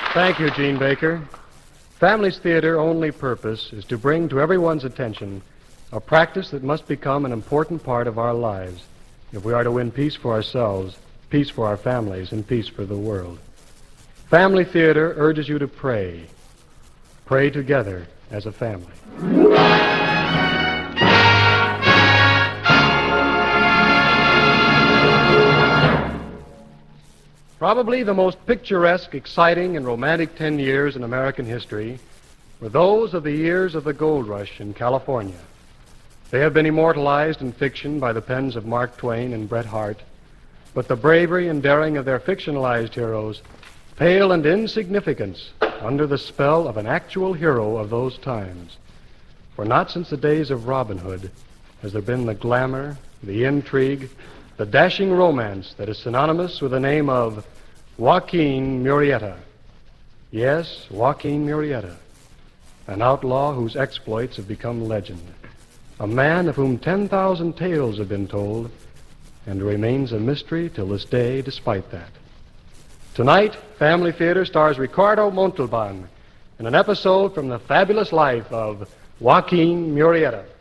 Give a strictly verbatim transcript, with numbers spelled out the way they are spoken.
Thank you, Gene Baker. Families Theater's only purpose is to bring to everyone's attention a practice that must become an important part of our lives if we are to win peace for ourselves, peace for our families, and peace for the world. Family Theater urges you to pray. Pray together as a family. Probably the most picturesque, exciting, and romantic ten years in American history were those of the years of the gold rush in California. They have been immortalized in fiction by the pens of Mark Twain and Bret Harte, but the bravery and daring of their fictionalized heroes pale in insignificance under the spell of an actual hero of those times. For not since the days of Robin Hood has there been the glamour, the intrigue, the dashing romance that is synonymous with the name of Joaquin Murrieta. Yes, Joaquin Murrieta, an outlaw whose exploits have become legend, a man of whom ten thousand tales have been told, and remains a mystery till this day despite that. Tonight, Family Theater stars Ricardo Montalban in an episode from the fabulous life of Joaquin Murrieta.